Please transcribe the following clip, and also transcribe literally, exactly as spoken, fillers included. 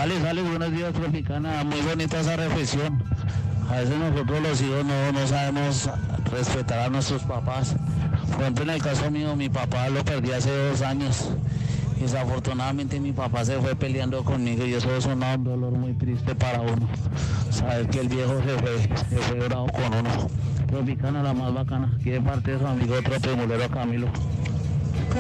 Alex, Alex, buenos días, Tropicana. Muy bonita esa reflexión. A veces nosotros los hijos no, no sabemos respetar a nuestros papás. Por ejemplo, en el caso mío, mi papá lo perdí hace dos años. Desafortunadamente mi papá se fue peleando conmigo y eso es un dolor muy triste para uno. Saber que el viejo se fue, se fue bravo con uno. Tropicana, la más bacana. Aquí de parte de su amigo Tropimulero Camilo.